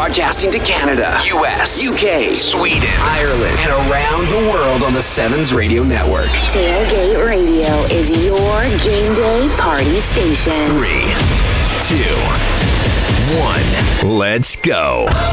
Broadcasting to Canada, US, UK, Sweden, Ireland, and around the world on the Sevens Radio Network. Tailgate Radio is your game day party station. 3, 2, 1, let's go.